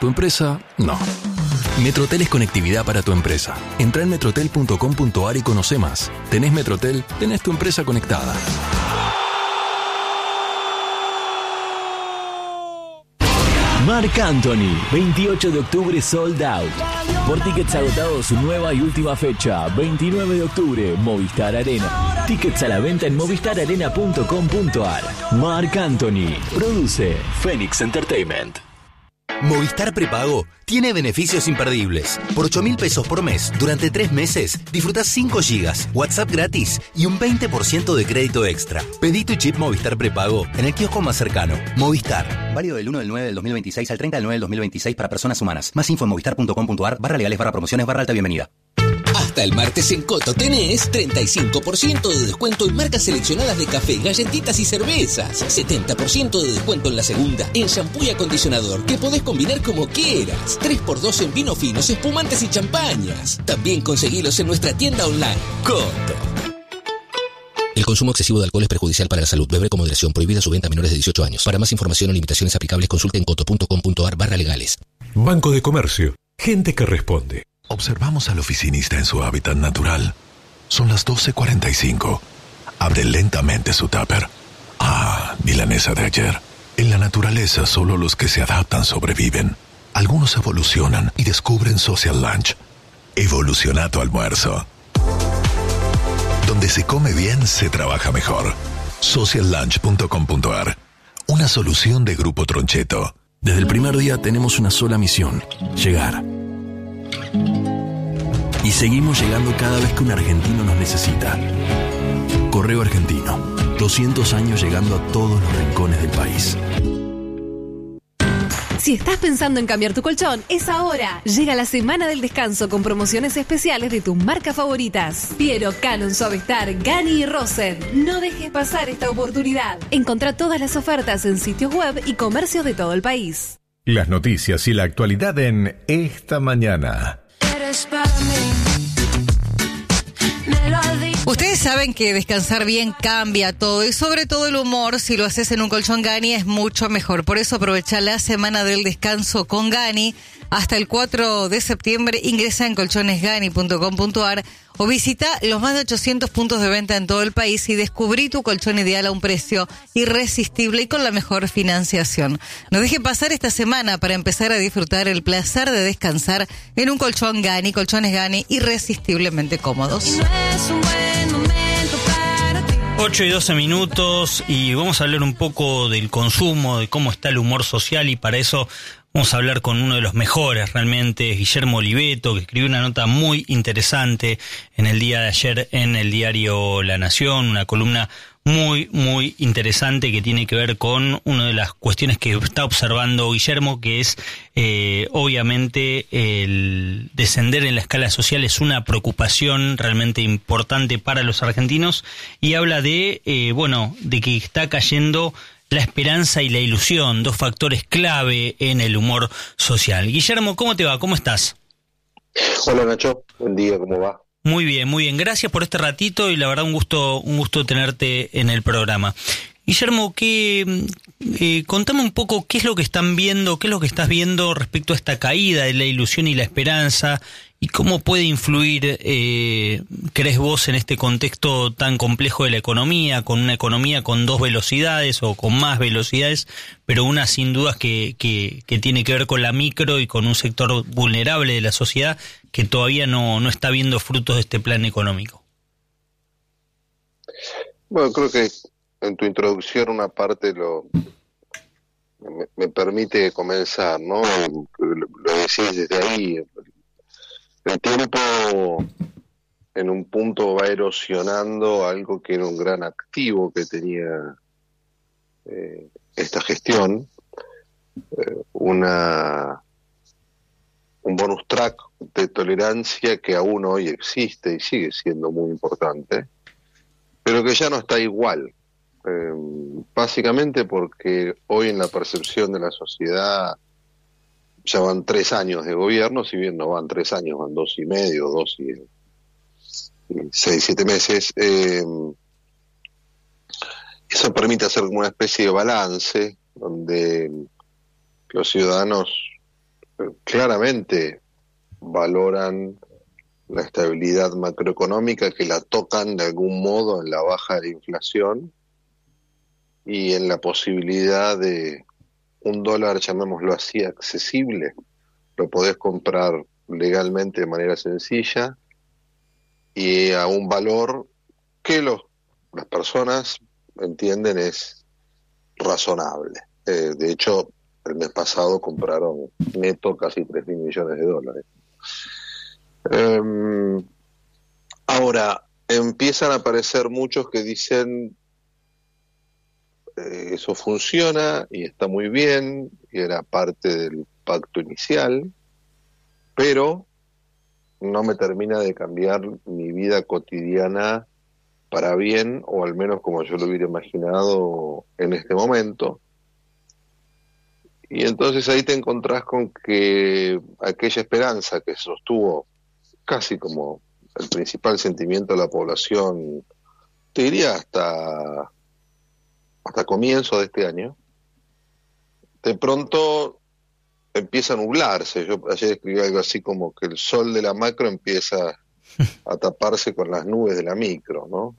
Tu empresa, no. Metrotel es conectividad para tu empresa. Entra en metrotel.com.ar y conoce más. Tenés Metrotel, tenés tu empresa conectada. Marc Anthony, 28 de octubre sold out. Por tickets agotados, su nueva y última fecha, 29 de octubre, Movistar Arena. Tickets a la venta en movistararena.com.ar. Marc Anthony, produce Phoenix Entertainment. Movistar Prepago tiene beneficios imperdibles. Por 8.000 pesos por mes, durante 3 meses, disfrutás 5 gigas, WhatsApp gratis y un 20% de crédito extra. Pedí tu chip Movistar Prepago en el kiosco más cercano. Movistar. Válido del 1/9/2026 al 30/9/2026 para personas humanas. Más info en movistar.com.ar/legales/promociones/alta bienvenida. Hasta el martes en Coto tenés 35% de descuento en marcas seleccionadas de café, galletitas y cervezas. 70% de descuento en la segunda, en shampoo y acondicionador, que podés combinar como quieras. 3x2 en vinos finos, espumantes y champañas. También conseguilos en nuestra tienda online. Coto. El consumo excesivo de alcohol es perjudicial para la salud. Beber con moderación. Prohibida su venta a menores de 18 años. Para más información o limitaciones aplicables, consulte en coto.com.ar/legales. Banco de Comercio. Gente que responde. Observamos al oficinista en su hábitat natural. Son las 12:45. Abre lentamente su tupper. Ah, milanesa de ayer. En la naturaleza solo los que se adaptan sobreviven. Algunos evolucionan y descubren Social Lunch. Evoluciona tu almuerzo. Donde se come bien, se trabaja mejor. Sociallunch.com.ar. Una solución de Grupo Troncheto. Desde el primer día tenemos una sola misión: llegar. Y seguimos llegando cada vez que un argentino nos necesita. Correo Argentino, 200 años llegando a todos los rincones del país. Si estás pensando en cambiar tu colchón, es ahora. Llega la semana del descanso con promociones especiales de tus marcas favoritas. Piero, Canon, Suavestar, Gani y Rosen. No dejes pasar esta oportunidad. Encontrá todas las ofertas en sitios web y comercios de todo el país. Las noticias y la actualidad en Esta Mañana. Ustedes saben que descansar bien cambia todo y sobre todo el humor. Si lo haces en un colchón Gani es mucho mejor. Por eso aprovecha la semana del descanso con Gani. Hasta el 4 de septiembre ingresa en colchonesgani.com.ar o visita los más de 800 puntos de venta en todo el país y descubrí tu colchón ideal a un precio irresistible y con la mejor financiación. No deje pasar esta semana para empezar a disfrutar el placer de descansar en un colchón Gani. Colchones Gani, irresistiblemente cómodos. 8:12 y vamos a hablar un poco del consumo, de cómo está el humor social, y para eso vamos a hablar con uno de los mejores realmente, Guillermo Oliveto, que escribió una nota muy interesante en el día de ayer en el diario La Nación, una columna muy, muy interesante que tiene que ver con una de las cuestiones que está observando Guillermo, que es obviamente el descender en la escala social es una preocupación realmente importante para los argentinos, y habla de de que está cayendo la esperanza y la ilusión, dos factores clave en el humor social. Guillermo, ¿cómo te va? ¿Cómo estás? Hola Nacho, buen día, ¿cómo va? Muy bien, muy bien. Gracias por este ratito y la verdad un gusto tenerte en el programa. Guillermo, contame un poco qué es lo que están viendo, qué es lo que estás viendo respecto a esta caída de la ilusión y la esperanza, y cómo puede influir, crees vos, en este contexto tan complejo de la economía, con una economía con dos velocidades o con más velocidades, pero una sin dudas que tiene que ver con la micro y con un sector vulnerable de la sociedad que todavía no está viendo frutos de este plan económico. Bueno, creo que en tu introducción una parte me permite comenzar, ¿no? Lo decís desde ahí. El tiempo en un punto va erosionando algo que era un gran activo que tenía esta gestión, un bonus track de tolerancia que aún hoy existe y sigue siendo muy importante, pero que ya no está igual, básicamente porque hoy en la percepción de la sociedad ya van 3 años de gobierno, si bien no van 3 años, van 2 y medio, 2 y 6, 7 meses. Eso permite hacer una especie de balance donde los ciudadanos claramente valoran la estabilidad macroeconómica, que la tocan de algún modo en la baja de la inflación y en la posibilidad de un dólar, llamémoslo así, accesible. Lo podés comprar legalmente de manera sencilla y a un valor que las personas entienden es razonable. De hecho, el mes pasado compraron neto casi 3.000 millones de dólares. Ahora, empiezan a aparecer muchos que dicen eso funciona y está muy bien y era parte del pacto inicial, pero no me termina de cambiar mi vida cotidiana para bien, o al menos como yo lo hubiera imaginado en este momento. Y entonces ahí te encontrás con que aquella esperanza que sostuvo casi como el principal sentimiento de la población, te diría hasta comienzo de este año, de pronto empieza a nublarse. Yo ayer escribí algo así como que el sol de la macro empieza a taparse con las nubes de la micro, ¿no?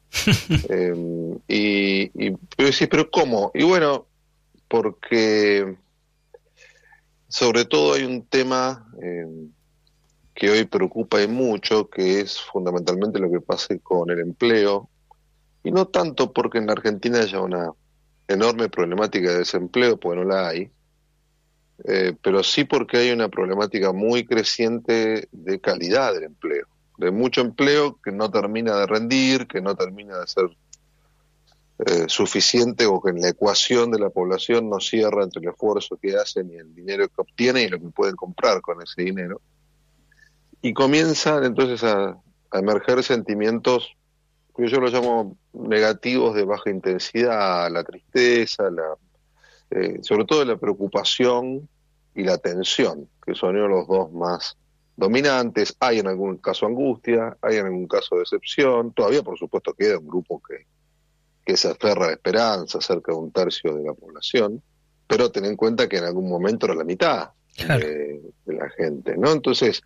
Pero decís, ¿pero cómo? Y bueno, porque sobre todo hay un tema que hoy preocupa y mucho, que es fundamentalmente lo que pase con el empleo, y no tanto porque en la Argentina haya una enorme problemática de desempleo, porque no la hay, pero sí porque hay una problemática muy creciente de calidad del empleo, de mucho empleo que no termina de rendir, que no termina de ser suficiente, o que en la ecuación de la población no cierra entre el esfuerzo que hacen y el dinero que obtienen y lo que pueden comprar con ese dinero. Y comienzan entonces a emerger sentimientos que yo los llamo negativos, de baja intensidad, la tristeza, sobre todo la preocupación y la tensión, que son los dos más dominantes. Hay en algún caso angustia, hay en algún caso decepción, todavía por supuesto queda un grupo que se aferra a la esperanza, cerca de un tercio de la población, pero ten en cuenta que en algún momento era la mitad de la gente, ¿no? Entonces,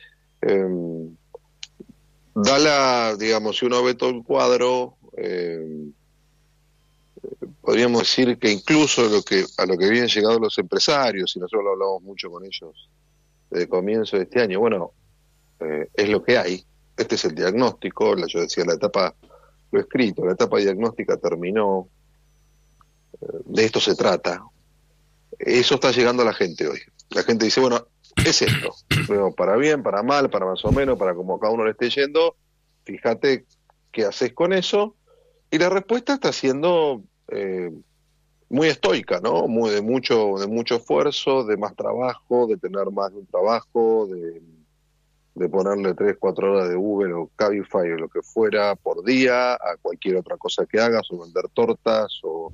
digamos, si uno ve todo el cuadro, podríamos decir que incluso a lo que habían llegado los empresarios, y nosotros lo hablamos mucho con ellos desde comienzo de este año, bueno, es lo que hay, este es el diagnóstico. Yo decía, la etapa diagnóstica terminó, de esto se trata. Eso está llegando a la gente hoy. La gente dice, bueno, es esto, para bien, para mal, para más o menos, para como cada uno le esté yendo, fíjate qué haces con eso. Y la respuesta está siendo muy estoica, ¿no? De mucho esfuerzo, de más trabajo, de tener más de un trabajo, de ponerle 3-4 horas de Uber o Cabify o lo que fuera por día a cualquier otra cosa que hagas, o vender tortas, o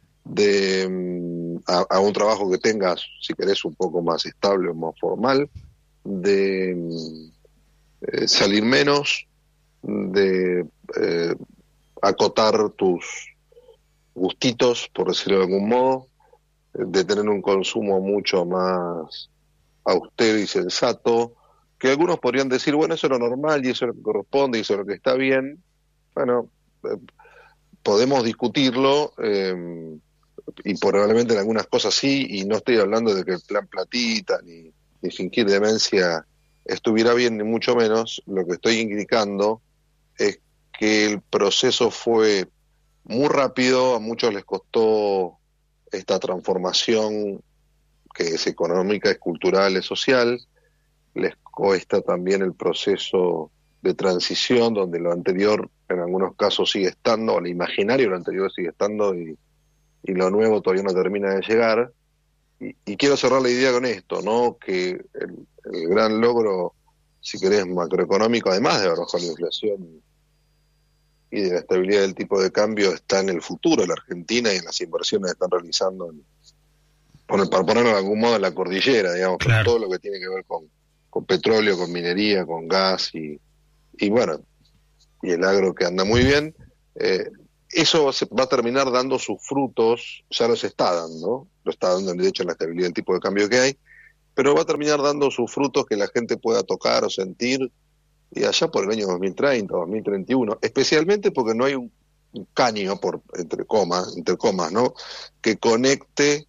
a un trabajo que tengas, si querés, un poco más estable o más formal, de salir menos, de acotar tus gustitos, por decirlo de algún modo, de tener un consumo mucho más austero y sensato, que algunos podrían decir, bueno, eso es lo normal y eso es lo que corresponde y eso es lo que está bien. Bueno, podemos discutirlo, y probablemente en algunas cosas sí, y no estoy hablando de que el plan platita ni fingir demencia estuviera bien, ni mucho menos. Lo que estoy indicando es que el proceso fue muy rápido, a muchos les costó esta transformación, que es económica, es cultural, es social, les cuesta también el proceso de transición, donde lo anterior en algunos casos sigue estando, o el imaginario de lo anterior sigue estando, y lo nuevo todavía no termina de llegar. Y quiero cerrar la idea con esto, ¿no? Que el gran logro, si querés, macroeconómico, además de haber bajado la inflación y de la estabilidad del tipo de cambio, está en el futuro de la Argentina y en las inversiones que están realizando, para ponerlo de algún modo, en la cordillera, digamos, con todo lo que tiene que ver con petróleo, con minería, con gas y bueno, y el agro, que anda muy bien. Eso va a terminar dando sus frutos, ya los está dando, de hecho en la estabilidad del tipo de cambio que hay, pero va a terminar dando sus frutos que la gente pueda tocar o sentir, y allá por el año 2030, 2031, especialmente porque no hay un caño, entre comas, ¿no?, que conecte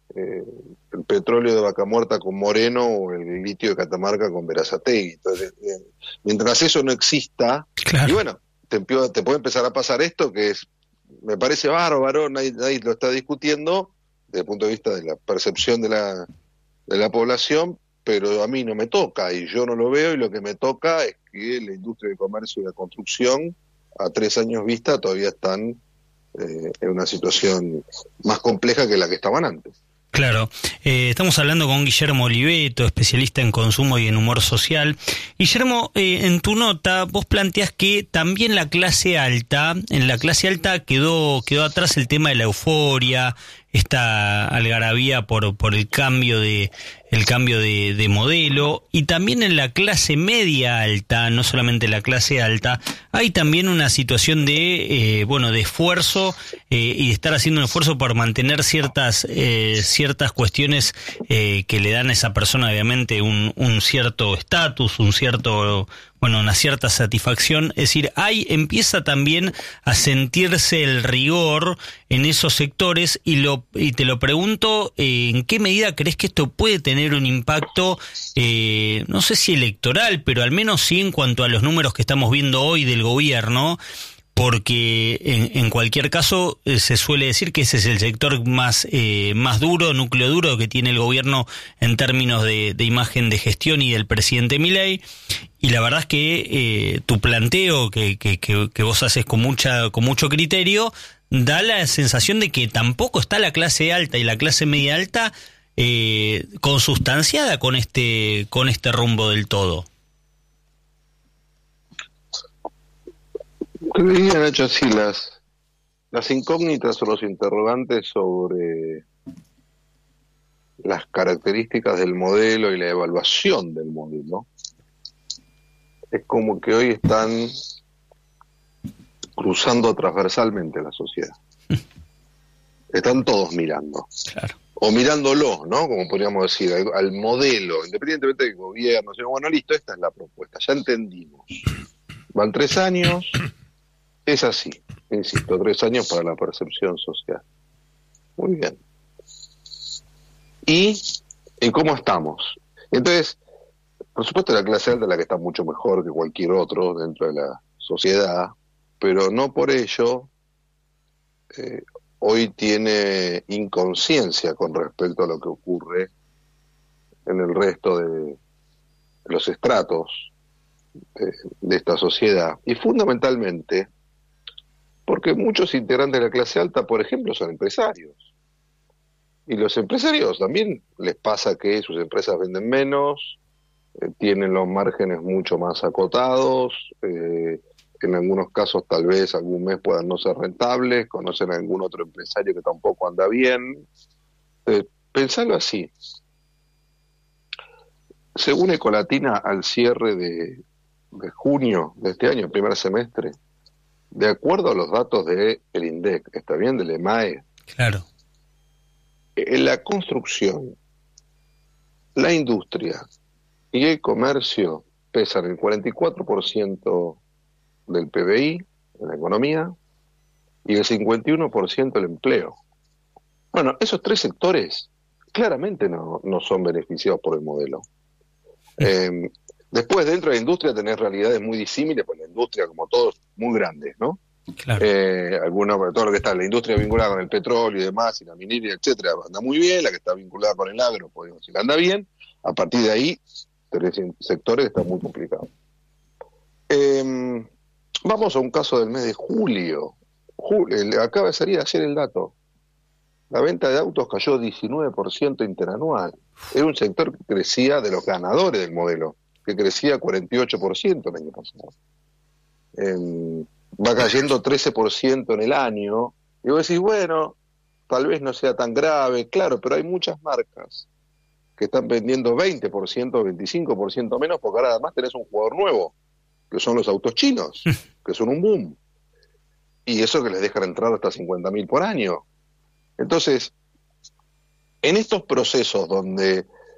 el petróleo de Vaca Muerta con Moreno o el litio de Catamarca con Berazategui. Entonces, mientras eso no exista, claro. Y bueno, te puede empezar a pasar esto, que me parece bárbaro, nadie lo está discutiendo desde el punto de vista de la percepción de la población, pero a mí no me toca y yo no lo veo, y lo que me toca es que la industria del comercio y la construcción a 3 años vista todavía están en una situación más compleja que la que estaban antes. Claro, estamos hablando con Guillermo Oliveto, especialista en consumo y en humor social. Guillermo, en tu nota vos planteás que también en la clase alta quedó atrás el tema de la euforia, esta algarabía por el cambio de modelo, y también en la clase media alta, no solamente en la clase alta, hay también una situación de esfuerzo y de estar haciendo un esfuerzo por mantener ciertas cuestiones que le dan a esa persona obviamente un cierto estatus, una cierta satisfacción. Es decir, empieza también a sentirse el rigor en esos sectores, y te lo pregunto, ¿en qué medida crees que esto puede tener un impacto, no sé si electoral, pero al menos sí en cuanto a los números que estamos viendo hoy del gobierno? Porque en cualquier caso se suele decir que ese es el sector más duro, núcleo duro que tiene el gobierno en términos de imagen de gestión y del presidente Milei. Y la verdad es que tu planteo que vos haces con mucho criterio da la sensación de que tampoco está la clase alta y la clase media alta consustanciada con este rumbo del todo. Te diría, Nacho, así las incógnitas o los interrogantes sobre las características del modelo y la evaluación del modelo es como que hoy están cruzando transversalmente la sociedad. Están todos mirando. Claro. O mirándolo, ¿no? Como podríamos decir, al modelo, independientemente del gobierno. Bueno, listo, esta es la propuesta, ya entendimos. Van 3 años, es así, insisto, 3 años para la percepción social. Muy bien. ¿Y en cómo estamos? Entonces, por supuesto la clase alta es la que está mucho mejor que cualquier otro dentro de la sociedad, pero no por ello hoy tiene inconsciencia con respecto a lo que ocurre en el resto de los estratos de esta sociedad. Y fundamentalmente porque muchos integrantes de la clase alta, por ejemplo, son empresarios. Y los empresarios también les pasa que sus empresas venden menos, tienen los márgenes mucho más acotados, en algunos casos tal vez algún mes puedan no ser rentables, conocen a algún otro empresario que tampoco anda bien. Pensalo así. Según Ecolatina, al cierre de junio de este año, primer semestre, de acuerdo a los datos del INDEC, está bien, del EMAE, claro, en la construcción, la industria y el comercio pesan el 44% del PBI en la economía y el 51% del empleo. Bueno, esos 3 sectores claramente no son beneficiados por el modelo. Después, dentro de la industria tenés realidades muy disímiles, porque la industria, como todos, muy grandes, ¿no? Claro. Todo lo que está, la industria vinculada con el petróleo y demás, y la minería, etcétera, anda muy bien. La que está vinculada con el agro, podemos decir, anda bien. A partir de ahí, tenés sectores que están muy complicados. Vamos a un caso del mes de julio. Acaba de salir ayer el dato. La venta de autos cayó 19% interanual. Era un sector que crecía de los ganadores del modelo, que crecía 48% el año pasado. Va cayendo 13% en el año, y vos decís, bueno, tal vez no sea tan grave, claro, pero hay muchas marcas que están vendiendo 20%, 25% menos, porque ahora además tenés un jugador nuevo, que son los autos chinos, que son un boom, y eso que les dejan entrar hasta 50.000 por año. Entonces, en estos procesos donde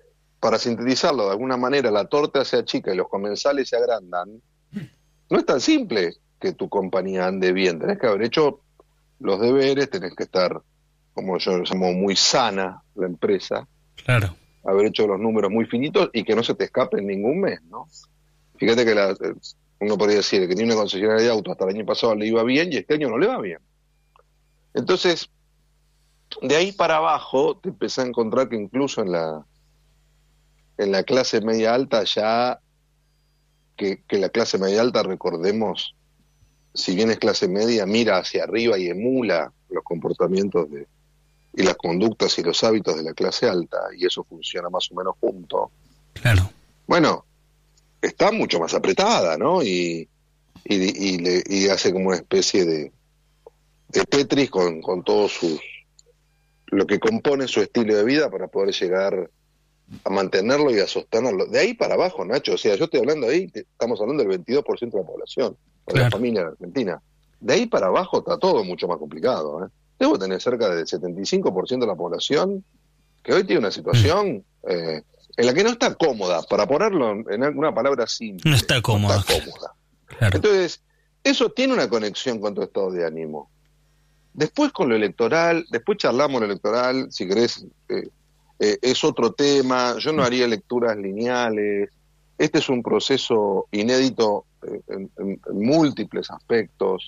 para sintetizarlo de alguna manera, la torta se achica y los comensales se agrandan, no es tan simple que tu compañía ande bien. Tenés que haber hecho los deberes, tenés que estar, como yo lo llamo, muy sana la empresa. Claro. Haber hecho los números muy finitos y que no se te escape en ningún mes, ¿no? Fíjate que uno podría decir que tiene una concesionaria de autos, hasta el año pasado le iba bien y este año no le va bien. Entonces, de ahí para abajo te empezás a encontrar que incluso en la clase media alta ya, que la clase media alta, recordemos, si bien es clase media, mira hacia arriba y emula los comportamientos y las conductas y los hábitos de la clase alta, y eso funciona más o menos junto. Claro. Bueno, está mucho más apretada, ¿no? Y hace como una especie de Tetris con todos lo que compone su estilo de vida para poder llegar a mantenerlo y a sostenerlo. De ahí para abajo, Nacho, o sea, yo estoy hablando ahí, estamos hablando del 22% de la población, de la familia en Argentina. De ahí para abajo está todo mucho más complicado, ¿eh? Debo tener cerca del 75% de la población que hoy tiene una situación en la que no está cómoda, para ponerlo en alguna palabra simple. No está cómoda. No está cómoda. Claro. Entonces, eso tiene una conexión con tu estado de ánimo. Después con lo electoral, después charlamos lo electoral, si querés, es otro tema. Yo no haría lecturas lineales. Este es un proceso inédito en múltiples aspectos.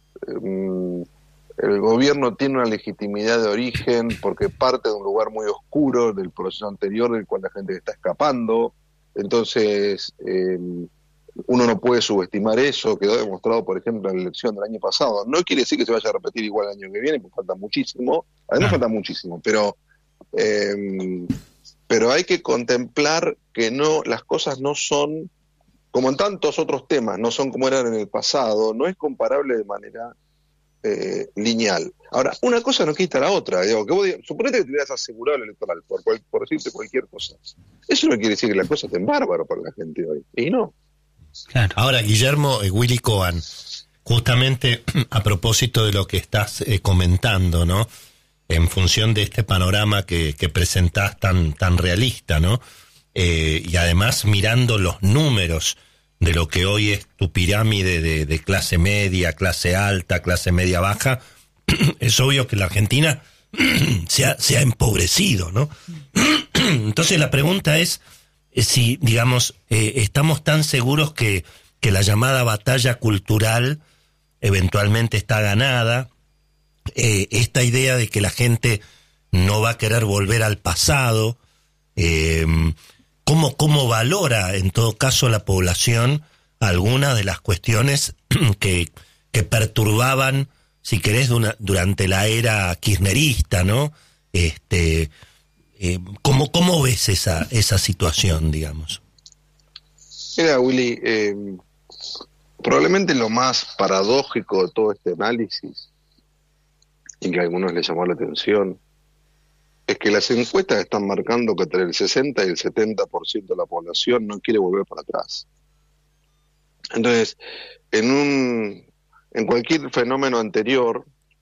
El gobierno tiene una legitimidad de origen porque parte de un lugar muy oscuro del proceso anterior del cual la gente está escapando. Entonces, uno no puede subestimar eso. Quedó demostrado, por ejemplo, en la elección del año pasado. No quiere decir que se vaya a repetir igual el año que viene, porque falta muchísimo. Además falta muchísimo, pero hay que contemplar que las cosas no son, como en tantos otros temas, no son como eran en el pasado. No es comparable de manera lineal. Ahora, una cosa no quita la otra. Digo, suponete que te hubieras asegurado el electoral por decirte cualquier cosa. Eso no quiere decir que la cosa esté bárbaro para la gente hoy. Y no. Claro. Ahora, Guillermo, Willy Cohen, justamente a propósito de lo que estás comentando, ¿no? En función de este panorama que presentás tan realista, ¿no? Y además mirando los números de lo que hoy es tu pirámide de clase media, clase alta, clase media baja, es obvio que la Argentina se ha empobrecido, ¿no? Entonces la pregunta es si, digamos, estamos tan seguros que la llamada batalla cultural eventualmente está ganada, esta idea de que la gente no va a querer volver al pasado, ¿cómo valora en todo caso la población algunas de las cuestiones que perturbaban, si querés, durante la era kirchnerista, ¿no? ¿Cómo ves esa situación, digamos? Mira, Willy, probablemente lo más paradójico de todo este análisis, y que a algunos les llamó la atención, es que las encuestas están marcando que entre el 60 y el 70% de la población no quiere volver para atrás. Entonces, en cualquier fenómeno anterior,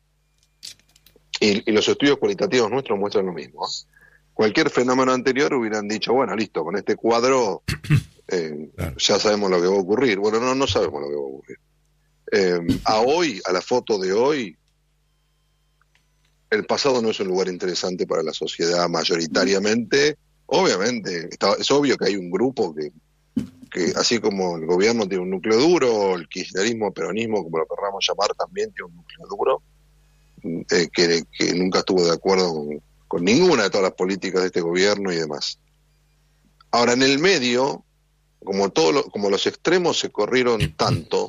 y los estudios cualitativos nuestros muestran lo mismo, cualquier fenómeno anterior hubieran dicho, bueno, listo, con este cuadro ya sabemos lo que va a ocurrir. Bueno, no sabemos lo que va a ocurrir. A la foto de hoy, el pasado no es un lugar interesante para la sociedad mayoritariamente. Obviamente, es obvio que hay un grupo que así como el gobierno tiene un núcleo duro, el kirchnerismo, peronismo, como lo querramos llamar, también tiene un núcleo duro, que nunca estuvo de acuerdo con ninguna de todas las políticas de este gobierno y demás. Ahora, en el medio, como los extremos se corrieron tanto,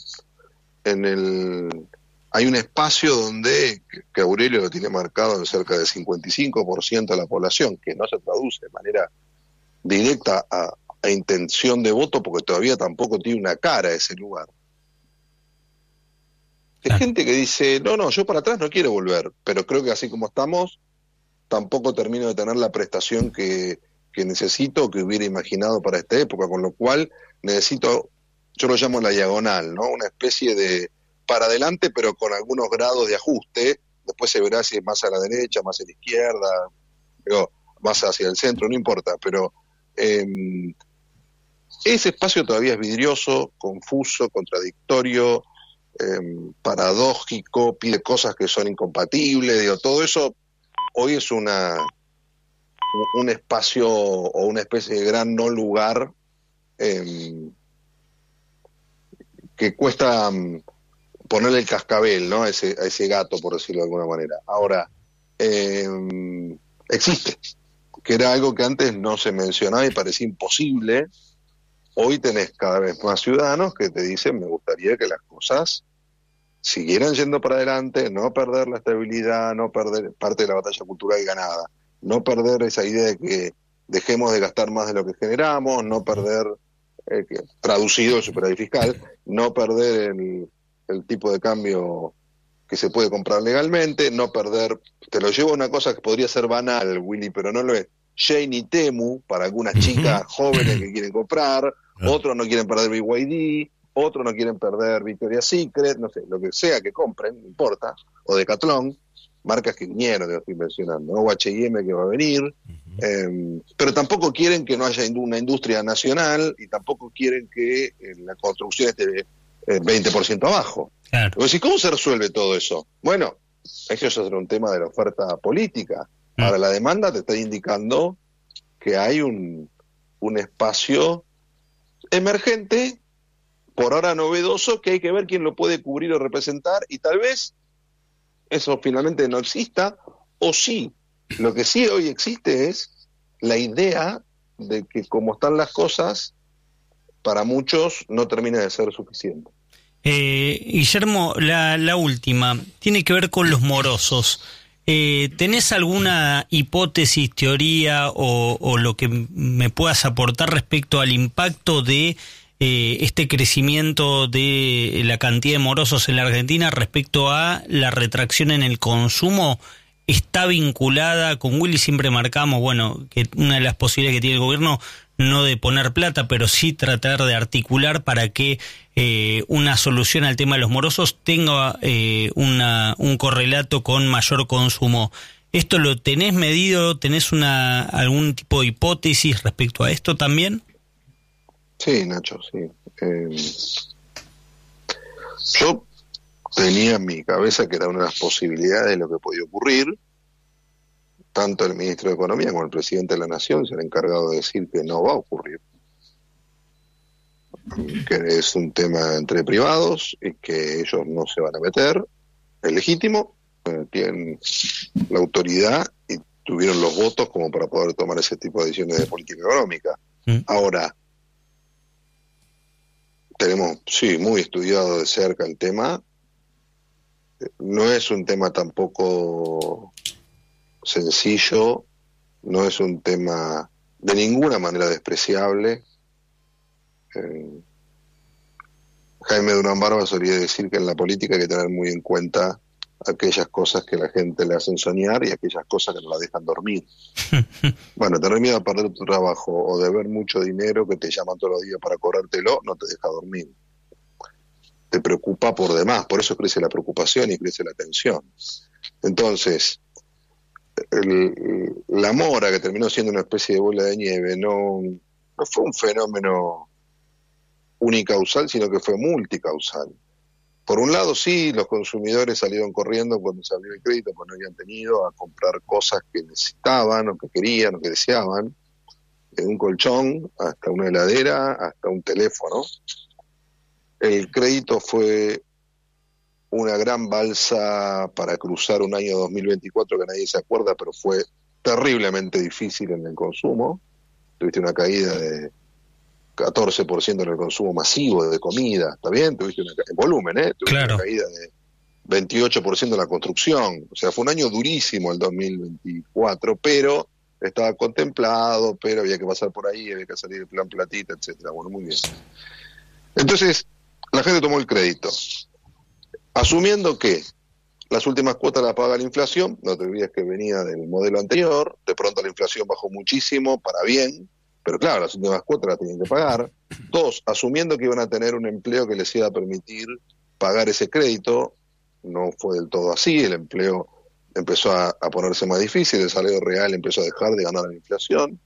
hay un espacio donde, que Aurelio lo tiene marcado en cerca del 55% de la población, que no se traduce de manera directa a intención de voto, porque todavía tampoco tiene una cara ese lugar. Hay gente que dice, no, yo para atrás no quiero volver, pero creo que así como estamos, tampoco termino de tener la prestación que necesito, que hubiera imaginado para esta época, con lo cual necesito, yo lo llamo la diagonal, ¿no? Una especie de para adelante, pero con algunos grados de ajuste. Después se verá si es más a la derecha, más a la izquierda, más hacia el centro, no importa, pero Ese espacio todavía es vidrioso, confuso, contradictorio, paradójico, pide cosas que son incompatibles, digo, todo eso hoy es un espacio o una especie de gran no lugar que cuesta ponerle el cascabel, ¿no? a ese gato, por decirlo de alguna manera. Ahora, existe, que era algo que antes no se mencionaba y parecía imposible. Hoy tenés cada vez más ciudadanos que te dicen, me gustaría que las cosas siguieran yendo para adelante, no perder la estabilidad, no perder parte de la batalla cultural ganada, no perder esa idea de que dejemos de gastar más de lo que generamos, no perder, traducido el superávit fiscal, no perder el tipo de cambio que se puede comprar legalmente, no perder, te lo llevo a una cosa que podría ser banal, Willy, pero no lo es, Shein y Temu, para algunas chicas jóvenes que quieren comprar, otros no quieren perder BYD, otros no quieren perder Victoria's Secret, no sé, lo que sea que compren, no importa, o Decathlon, marcas que vinieron, te lo estoy mencionando, ¿no? O H&M que va a venir, pero tampoco quieren que no haya una industria nacional y tampoco quieren que la construcción esté 20% abajo. Claro. Pues, ¿cómo se resuelve todo eso? Bueno, eso es un tema de la oferta política. Ahora, la demanda te está indicando que hay un espacio emergente, por ahora novedoso, que hay que ver quién lo puede cubrir o representar, y tal vez eso finalmente no exista, o sí. Lo que sí hoy existe es la idea de que como están las cosas, para muchos no termina de ser suficiente. Guillermo, la última, tiene que ver con los morosos. ¿Tenés alguna hipótesis, teoría o lo que me puedas aportar respecto al impacto de este crecimiento de la cantidad de morosos en la Argentina respecto a la retracción en el consumo? ¿Está vinculada con Willy? Siempre marcamos, bueno, que una de las posibilidades que tiene el gobierno, no de poner plata, pero sí tratar de articular para que una solución al tema de los morosos tenga un correlato con mayor consumo. ¿Esto lo tenés medido? ¿Tenés algún tipo de hipótesis respecto a esto también? Sí, Nacho, sí. Yo tenía en mi cabeza que era una de las posibilidades de lo que podía ocurrir. Tanto el ministro de Economía como el presidente de la Nación se han encargado de decir que no va a ocurrir, que es un tema entre privados y que ellos no se van a meter. Es legítimo, tienen la autoridad y tuvieron los votos como para poder tomar ese tipo de decisiones de política económica. Ahora, tenemos, sí, muy estudiado de cerca el tema. No es un tema tampoco sencillo, no es un tema de ninguna manera despreciable. Jaime Durán Barba solía decir que en la política hay que tener muy en cuenta aquellas cosas que la gente le hacen soñar y aquellas cosas que no la dejan dormir. Bueno, tener miedo a perder tu trabajo o de ver mucho dinero que te llaman todos los días para cobrártelo no te deja dormir. Te preocupa por demás, por eso crece la preocupación y crece la tensión. Entonces, la mora, que terminó siendo una especie de bola de nieve, no fue un fenómeno unicausal, sino que fue multicausal. Por un lado, sí, los consumidores salieron corriendo cuando se abrió el crédito, porque no habían tenido, a comprar cosas que necesitaban, o que querían, o que deseaban, de un colchón hasta una heladera, hasta un teléfono. El crédito fue una gran balsa para cruzar un año 2024 que nadie se acuerda, pero fue terriblemente difícil en el consumo. Tuviste una caída de 14% en el consumo masivo de comida, ¿está bien? Tuviste una en volumen, tuviste claro, una caída de 28% en la construcción. O sea, fue un año durísimo el 2024, pero estaba contemplado, pero había que pasar por ahí, había que salir el plan platita, etcétera. Bueno, muy bien. Entonces, la gente tomó el crédito, asumiendo que las últimas cuotas las paga la inflación. No te olvides que venía del modelo anterior, de pronto la inflación bajó muchísimo, para bien, pero claro, las últimas cuotas las tenían que pagar. Dos, asumiendo que iban a tener un empleo que les iba a permitir pagar ese crédito. No fue del todo así, el empleo empezó a ponerse más difícil, el salario real empezó a dejar de ganar la inflación.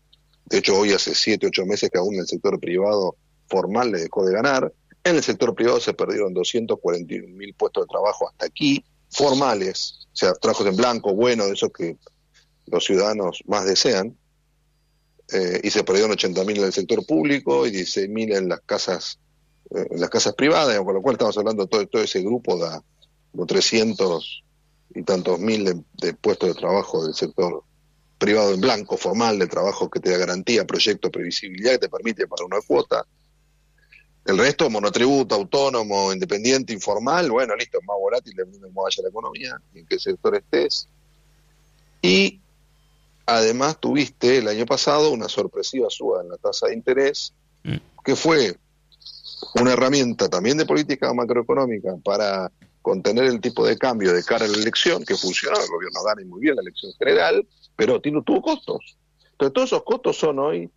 De hecho, hoy hace 7, 8 meses que aún en el sector privado formal le dejó de ganar. En el sector privado se perdieron 241.000 puestos de trabajo hasta aquí, formales, o sea, trabajos en blanco, buenos, de esos que los ciudadanos más desean, y se perdieron 80.000 en el sector público y 16.000 en las casas privadas, con lo cual estamos hablando de todo ese grupo de 300 y tantos mil de puestos de trabajo del sector privado en blanco, formal, de trabajo que te da garantía, proyecto, previsibilidad, que te permite pagar una cuota. El resto, monotributo, autónomo, independiente, informal, bueno, listo, es más volátil dependiendo de cómo vaya la economía, en qué sector estés. Y además tuviste el año pasado una sorpresiva suba en la tasa de interés, que fue una herramienta también de política macroeconómica para contener el tipo de cambio de cara a la elección, que funcionó, el gobierno gana muy bien la elección general, pero tuvo costos. Entonces todos esos costos son hoy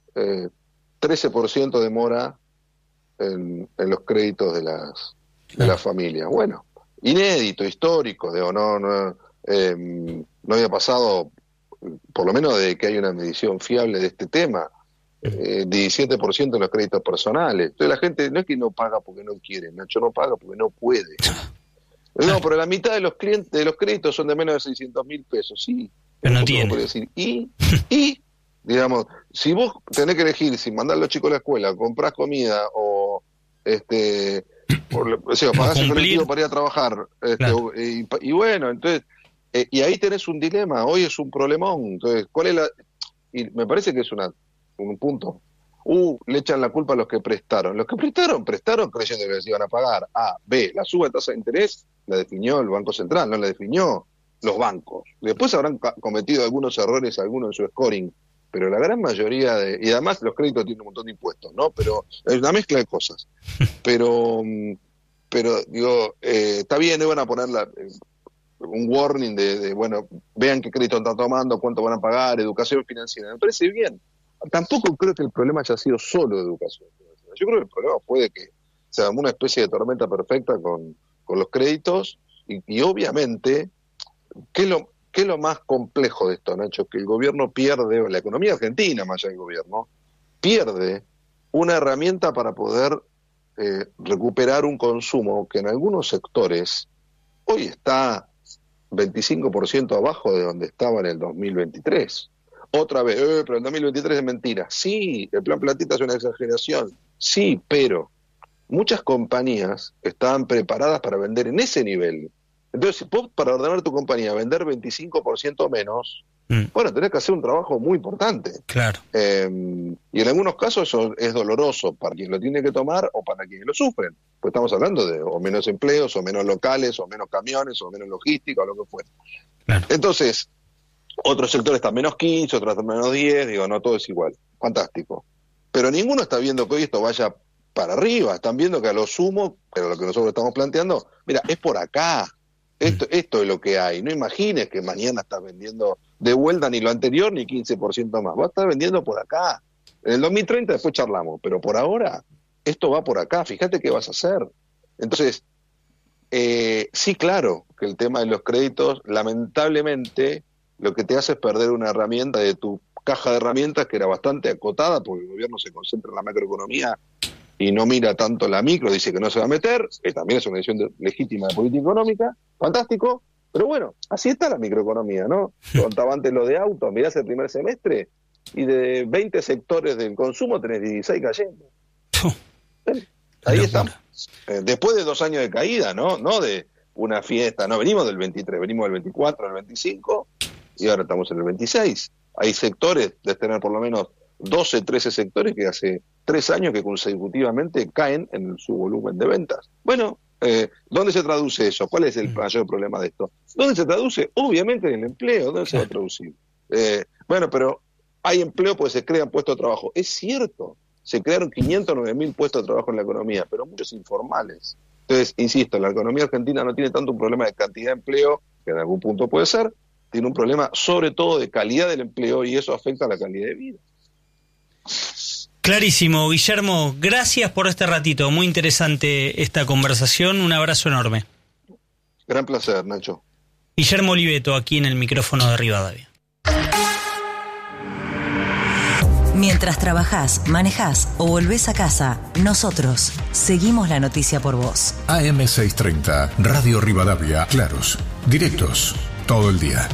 13% de mora en los créditos de las familias. Bueno, inédito, histórico, no había pasado, por lo menos desde que hay una medición fiable de este tema, 17% de los créditos personales. Entonces la gente no es que no paga porque no quiere, Nacho, no paga porque no puede. No, pero la mitad de los clientes de los créditos son de menos de 600.000 pesos, sí. Pero no tiene. Decir, y, digamos, si vos tenés que elegir si mandar a los chicos a la escuela, comprás comida o pagás el colectivo para ir a trabajar, claro. y bueno, entonces, y ahí tenés un dilema, hoy es un problemón. Entonces, ¿cuál es y me parece que es un punto. Le echan la culpa a los que prestaron. Los que prestaron creyendo que les iban a pagar. A, B, la suba de tasa de interés la definió el Banco Central, no la definió los bancos. Después habrán cometido algunos errores, algunos en su scoring, pero la gran mayoría y además los créditos tienen un montón de impuestos, ¿no? Pero es una mezcla de cosas. Pero digo, está bien, no van a poner un warning de bueno, vean qué crédito están tomando, cuánto van a pagar, educación financiera. Me parece bien. Tampoco creo que el problema haya sido solo de educación. Yo creo que el problema puede que sea una especie de tormenta perfecta con los créditos y obviamente, ¿qué es lo más complejo de esto, Nacho? Que el gobierno pierde, la economía argentina, más allá del gobierno, pierde una herramienta para poder recuperar un consumo que en algunos sectores hoy está 25% abajo de donde estaba en el 2023. Otra vez, pero el 2023 es mentira. Sí, el plan Platita es una exageración. Sí, pero muchas compañías estaban preparadas para vender en ese nivel. Entonces, vos para ordenar tu compañía, vender 25% menos, bueno, tenés que hacer un trabajo muy importante. Claro. Y en algunos casos eso es doloroso para quien lo tiene que tomar o para quienes lo sufren. Pues estamos hablando de o menos empleos, o menos locales, o menos camiones, o menos logística, o lo que fuera. Claro. Entonces, otros sectores están menos 15, otros están menos 10, digo, no, todo es igual. Fantástico. Pero ninguno está viendo que hoy esto vaya para arriba. Están viendo que a lo sumo, pero lo que nosotros estamos planteando, mira, es por acá. Esto es lo que hay. No imagines que mañana estás vendiendo de vuelta ni lo anterior ni 15% más. Vas a estar vendiendo por acá. En el 2030 después charlamos, pero por ahora esto va por acá. Fíjate qué vas a hacer. Entonces, sí, claro, que el tema de los créditos, lamentablemente, lo que te hace es perder una herramienta de tu caja de herramientas que era bastante acotada, porque el gobierno se concentra en la macroeconomía y no mira tanto la micro, dice que no se va a meter, que también es una decisión legítima de política económica, fantástico, pero bueno, así está la microeconomía, ¿no? Contaba antes lo de autos, mirás el primer semestre y de 20 sectores del consumo tenés 16 cayendo. Ahí estamos. Después de 2 años de caída, ¿no? No de una fiesta, no venimos del 23, venimos del 24, del 25 y ahora estamos en el 26. Hay sectores, de tener por lo menos 12, 13 sectores que hace 3 años que consecutivamente caen en su volumen de ventas. Bueno, ¿dónde se traduce eso? ¿Cuál es el mayor problema de esto? ¿Dónde se traduce? Obviamente en el empleo. ¿Dónde se va a traducir? Bueno, pero hay empleo porque se crean puestos de trabajo. Es cierto, se crearon 509.000 puestos de trabajo en la economía, pero muchos informales. Entonces, insisto, la economía argentina no tiene tanto un problema de cantidad de empleo, que en algún punto puede ser, tiene un problema sobre todo de calidad del empleo y eso afecta a la calidad de vida. Clarísimo, Guillermo, gracias por este ratito, muy interesante esta conversación, un abrazo enorme. Gran placer, Nacho. Guillermo Oliveto, aquí en el micrófono de Rivadavia. Mientras trabajás, manejás o volvés a casa, nosotros seguimos la noticia por vos. AM630, Radio Rivadavia, claros, directos, todo el día.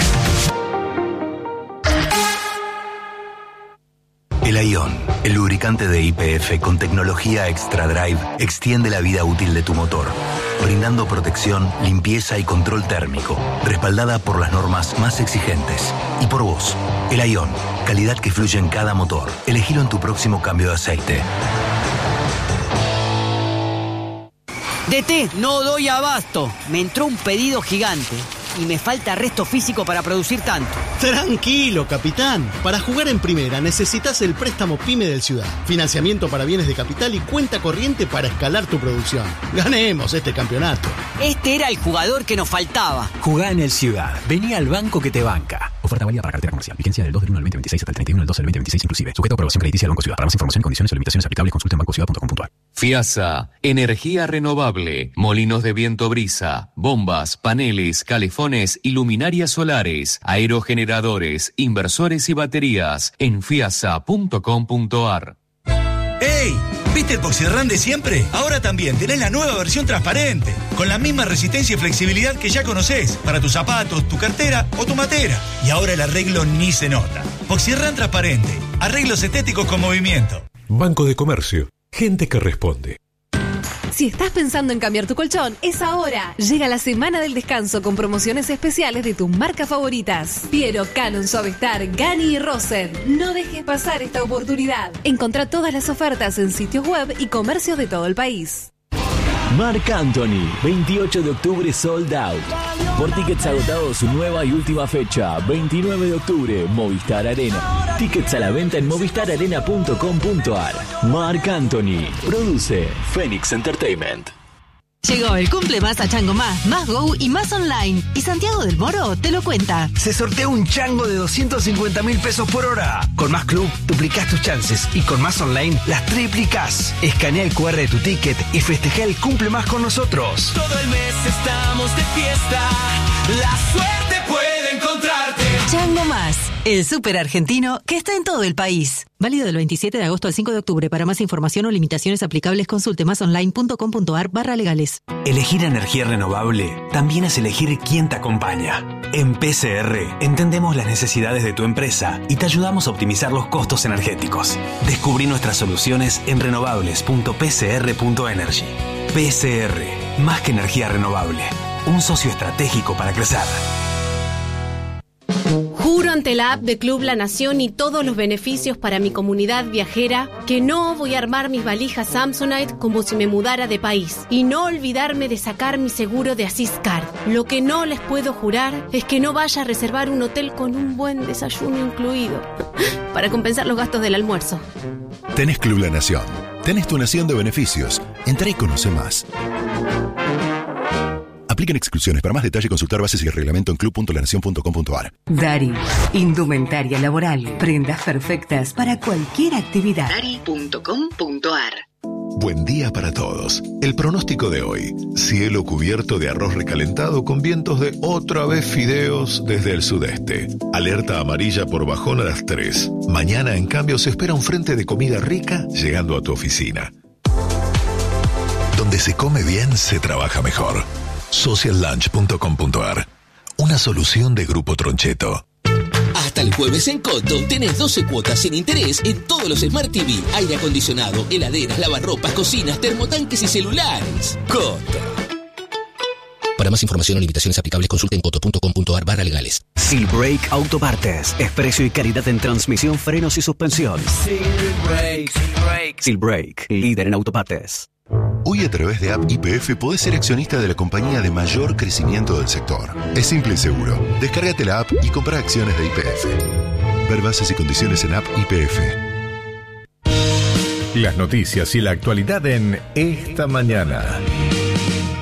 El Aion, el lubricante de YPF con tecnología Extra Drive, extiende la vida útil de tu motor, brindando protección, limpieza y control térmico, respaldada por las normas más exigentes. Y por vos, el Aion, calidad que fluye en cada motor. Elegilo en tu próximo cambio de aceite. DT, no doy abasto. Me entró un pedido gigante y me falta resto físico para producir tanto. Tranquilo, capitán. Para jugar en primera necesitas el préstamo PYME del Ciudad. Financiamiento para bienes de capital y cuenta corriente para escalar tu producción. Ganemos este campeonato. Este era el jugador que nos faltaba. Jugá en el Ciudad. Vení al banco que te banca. Oferta válida para cartera comercial. Vigencia del 2 del 1 al 2026 hasta el 31 del 12 del 2026 inclusive. Sujeto a aprobación crediticia del Banco Ciudad. Para más información, condiciones o limitaciones aplicables, consulta en bancociudad.com.ar. FIASA, energía renovable, molinos de viento brisa, bombas, paneles, calefones y luminarias solares, aerogeneradores, inversores y baterías en fiasa.com.ar. ¡Ey! ¿Viste el Poxirran de siempre? Ahora también tenés la nueva versión transparente, con la misma resistencia y flexibilidad que ya conocés, para tus zapatos, tu cartera o tu matera. Y ahora el arreglo ni se nota. Poxirran transparente, arreglos estéticos con movimiento. Banco de Comercio, gente que responde. Si estás pensando en cambiar tu colchón, es ahora. Llega la semana del descanso con promociones especiales de tus marcas favoritas. Piero, Canon, Suavestar, Gani y Rosen. No dejes pasar esta oportunidad. Encontrá todas las ofertas en sitios web y comercios de todo el país. Marc Anthony, 28 de octubre sold out. Por tickets agotados, su nueva y última fecha, 29 de octubre, Movistar Arena. Tickets a la venta en movistararena.com.ar. Marc Anthony, produce Phoenix Entertainment. Llegó el cumple más a Chango Más Go y más online. Y Santiago del Moro te lo cuenta. Se sortea un chango de 250.000 pesos por hora. Con Más Club, duplicás tus chances. Y con Más Online, las triplicás. Escanea el QR de tu ticket y festeja el cumple más con nosotros. Todo el mes estamos de fiesta. La suerte puede encontrarte. Chango Más, el súper argentino que está en todo el país. Válido del 27 de agosto al 5 de octubre. Para más información o limitaciones aplicables, consulte masonline.com.ar/legales. Elegir energía renovable también es elegir quién te acompaña. En PCR entendemos las necesidades de tu empresa y te ayudamos a optimizar los costos energéticos. Descubrí nuestras soluciones en renovables.pcr.energy. PCR, más que energía renovable, un socio estratégico para crecer. Juro ante la app de Club La Nación y todos los beneficios para mi comunidad viajera que no voy a armar mis valijas Samsonite como si me mudara de país y no olvidarme de sacar mi seguro de Asiscar. Lo que no les puedo jurar es que no vaya a reservar un hotel con un buen desayuno incluido para compensar los gastos del almuerzo. Tenés Club La Nación. Tenés tu nación de beneficios. Entrá y conoce más. Aplican exclusiones. Para más detalle, consultar bases y el reglamento en club.lanacion.com.ar. Dari, indumentaria laboral, prendas perfectas para cualquier actividad. Dari.com.ar. Buen día para todos. El pronóstico de hoy: cielo cubierto de arroz recalentado con vientos de otra vez fideos desde el sudeste. Alerta amarilla por bajón a las 3. Mañana, en cambio, se espera un frente de comida rica llegando a tu oficina. Donde se come bien, se trabaja mejor. Sociallunch.com.ar. Una solución de Grupo Troncheto. Hasta el jueves en Coto tenés 12 cuotas sin interés en todos los Smart TV, aire acondicionado, heladeras, lavarropas, cocinas, termotanques y celulares. Coto. Para más información o limitaciones aplicables, consulte en coto.com.ar/legales. Silbrake Autopartes. Es precio y calidad en transmisión, frenos y suspensión. Silbrake, líder en autopartes. Hoy, a través de App YPF, podés ser accionista de la compañía de mayor crecimiento del sector. Es simple y seguro. Descárgate la app y compra acciones de YPF. Ver bases y condiciones en App YPF. Las noticias y la actualidad en Esta Mañana.